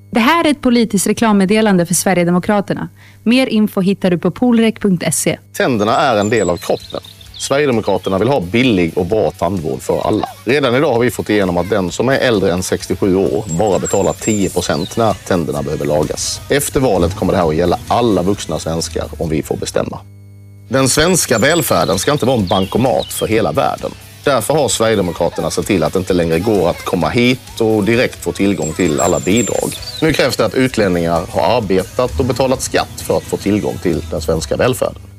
Det här är ett politiskt reklammeddelande för Sverigedemokraterna. Mer info hittar du på polrek.se. Tänderna är en del av kroppen. Sverigedemokraterna vill ha billig och bra tandvård för alla. Redan idag har vi fått igenom att den som är äldre än 67 år bara betalar 10% när tänderna behöver lagas. Efter valet kommer det här att gälla alla vuxna svenskar om vi får bestämma. Den svenska välfärden ska inte vara en bankomat för hela världen. Därför har Sverigedemokraterna sett till att det inte längre går att komma hit och direkt få tillgång till alla bidrag. Nu krävs det att utlänningar har arbetat och betalat skatt för att få tillgång till den svenska välfärden.